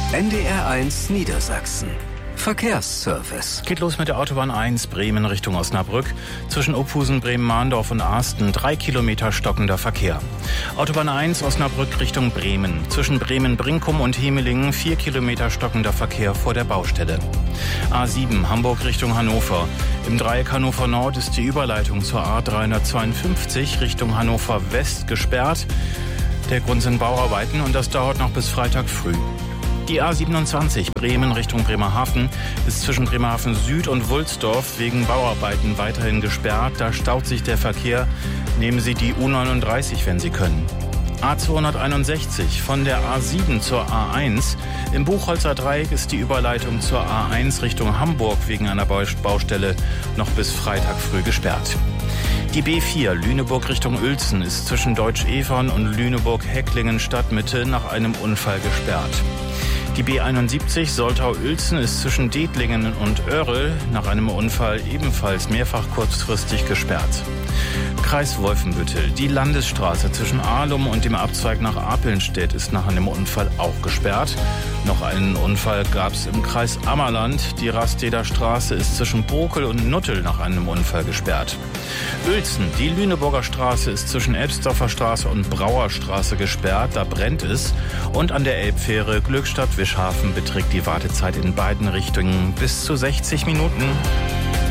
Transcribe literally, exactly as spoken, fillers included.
N D R eins Niedersachsen. Verkehrsservice. Geht los mit der Autobahn eins Bremen Richtung Osnabrück. Zwischen Ophusen, Bremen-Mahndorf und Arsten drei Kilometer stockender Verkehr. Autobahn eins Osnabrück Richtung Bremen. Zwischen Bremen-Brinkum und Hemelingen vier Kilometer stockender Verkehr vor der Baustelle. A sieben Hamburg Richtung Hannover. Im Dreieck Hannover Nord ist die Überleitung zur A dreihundertzweiundfünfzig Richtung Hannover West gesperrt. Der Grund sind Bauarbeiten und das dauert noch bis Freitag früh. Die A siebenundzwanzig Bremen Richtung Bremerhaven ist zwischen Bremerhaven Süd und Wulsdorf wegen Bauarbeiten weiterhin gesperrt. Da staut sich der Verkehr. Nehmen Sie die U neununddreißig, wenn Sie können. A zweihunderteinundsechzig von der A sieben zur A eins. Im Buchholzer Dreieck ist die Überleitung zur A eins Richtung Hamburg wegen einer Baustelle noch bis Freitag früh gesperrt. Die B vier Lüneburg Richtung Uelzen ist zwischen Deutsch-Evern und Lüneburg-Hecklingen Stadtmitte nach einem Unfall gesperrt. Die B einundsiebzig Soltau-Uelzen ist zwischen Dettlingen und Oerl nach einem Unfall ebenfalls mehrfach kurzfristig gesperrt. Kreis Wolfenbüttel. Die Landesstraße zwischen Ahlum und dem Abzweig nach Apelnstedt ist nach einem Unfall auch gesperrt. Noch einen Unfall gab es im Kreis Ammerland. Die Rasteder Straße ist zwischen Brokel und Nuttel nach einem Unfall gesperrt. Uelzen. Die Lüneburger Straße ist zwischen Elbsdorfer Straße und Brauerstraße gesperrt. Da brennt es. Und an der Elbfähre Glückstadt-Wischhafen beträgt die Wartezeit in beiden Richtungen bis zu sechzig Minuten.